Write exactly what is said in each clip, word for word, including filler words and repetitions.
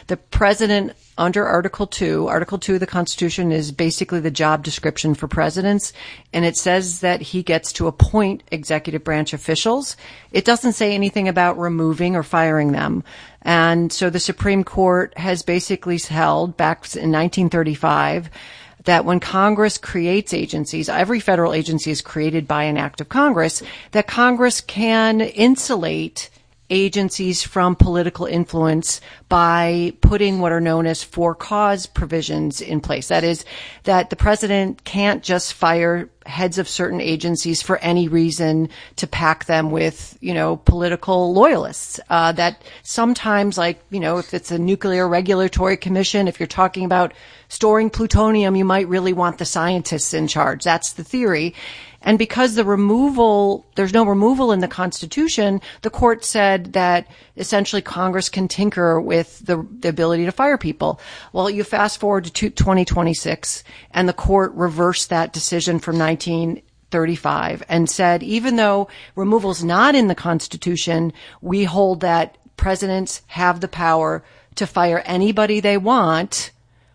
The president, under Article two, Article two of the Constitution is basically the job description for presidents, and it says that he gets to appoint executive branch officials. It doesn't say anything about removing or firing them. And so the Supreme Court has basically held back in nineteen thirty-five that when Congress creates agencies, every federal agency is created by an act of Congress, that Congress can insulate agencies from political influence by putting what are known as for cause provisions in place. That is, that the president can't just fire heads of certain agencies for any reason to pack them with, you know, political loyalists. Uh, that sometimes, like, you know, if it's a nuclear regulatory commission, if you're talking about storing plutonium, you might really want the scientists in charge. That's the theory. And because the removal, there's no removal in the Constitution, the court said that essentially Congress can tinker with the, the ability to fire people. Well, you fast forward to twenty twenty-six, and the court reversed that decision from nineteen thirty-five and said, even though removal is not in the Constitution, we hold that presidents have the power to fire anybody they want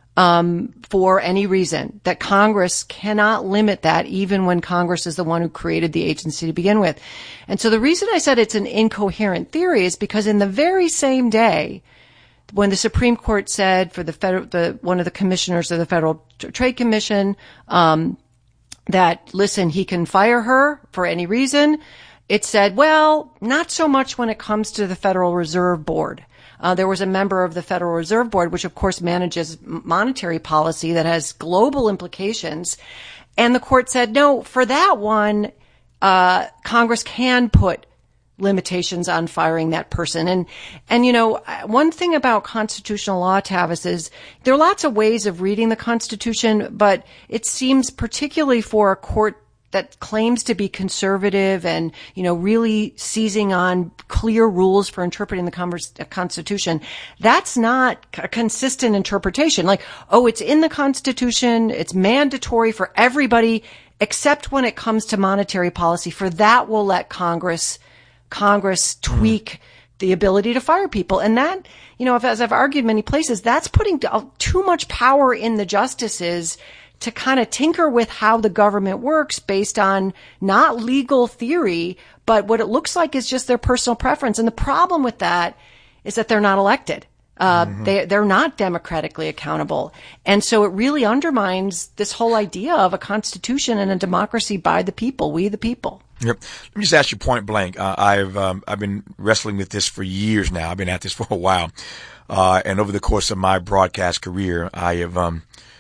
Um, for any reason, that Congress cannot limit that even when Congress is the one who created the agency to begin with. And so the reason I said it's an incoherent theory is because in the very same day, when the Supreme Court said for the federal, the, one of the commissioners of the Federal Trade Commission, um, that, listen, he can fire her for any reason, it said, well, not so much when it comes to the Federal Reserve Board. Uh, there was a member of the Federal Reserve Board, which of course manages monetary policy that has global implications. And the court said, no, for that one, uh, Congress can put limitations on firing that person. And, and, you know, one thing about constitutional law, Tavis, is there are lots of ways of reading the Constitution, but it seems particularly for a court that claims to be conservative and, you know, really seizing on clear rules for interpreting the Constitution, that's not a consistent interpretation. Like, oh, it's in the Constitution, it's mandatory for everybody, except when it comes to monetary policy. For that, we'll let Congress, Congress tweak mm. the ability to fire people. And that, you know, as I've argued many places, that's putting too much power in the justices to kind of tinker with how the government works based on not legal theory, but what it looks like is just their personal preference. And the problem with that is that they're not elected. Uh, mm-hmm. they, they're not democratically accountable. And so it really undermines this whole idea of a constitution and a democracy by the people, we the people. Yep. Let me just ask you point blank. Uh, I've, um, I've been wrestling with this for years now. I've been at this for a while. Uh, and over the course of my broadcast career, I have, um,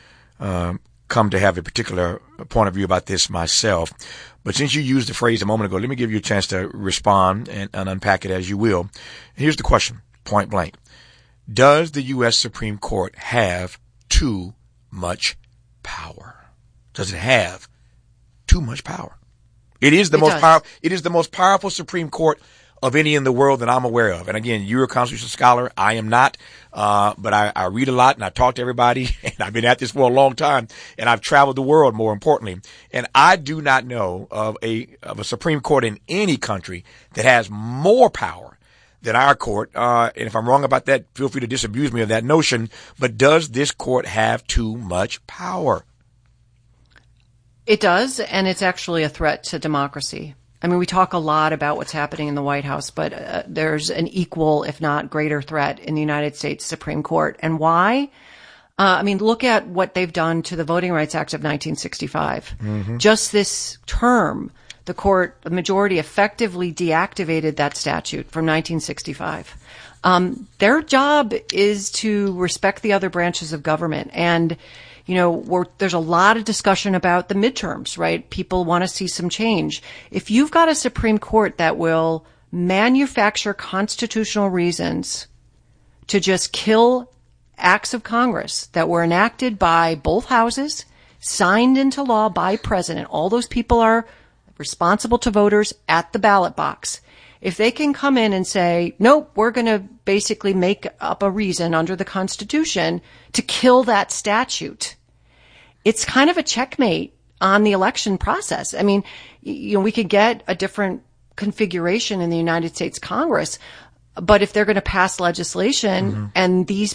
um, come to have a particular point of view about this myself. But since you used the phrase a moment ago, let me give you a chance to respond and, and unpack it as you will. Here's the question, point blank. Does the U S Supreme Court have too much power? Does it have too much power? It is the it most does. powerful, it is the most powerful Supreme Court of any in the world that I'm aware of. And again, you're a constitutional scholar. I am not. Uh, but I, I read a lot and I talk to everybody, and I've been at this for a long time, and I've traveled the world, more importantly. And I do not know of a, of a Supreme Court in any country that has more power than our court. Uh, and if I'm wrong about that, feel free to disabuse me of that notion. But does this court have too much power? It does. And it's actually a threat to democracy. I mean, we talk a lot about what's happening in the White House, but uh, there's an equal, if not greater, threat in the United States Supreme Court. And why? Uh, I mean, look at what they've done to the Voting Rights Act of nineteen sixty-five. Mm-hmm. Just this term, the court, the majority effectively deactivated that statute from nineteen sixty-five. Um, their job is to respect the other branches of government. And You know, we're, there's a lot of discussion about the midterms, right? People want to see some change. If you've got a Supreme Court that will manufacture constitutional reasons to just kill acts of Congress that were enacted by both houses, signed into law by president, all those people are responsible to voters at the ballot box. If they can come in and say, nope, we're going to basically make up a reason under the Constitution to kill that statute, it's kind of a checkmate on the election process. I mean, you know, we could get a different configuration in the United States Congress, but if they're going to pass legislation mm-hmm. and these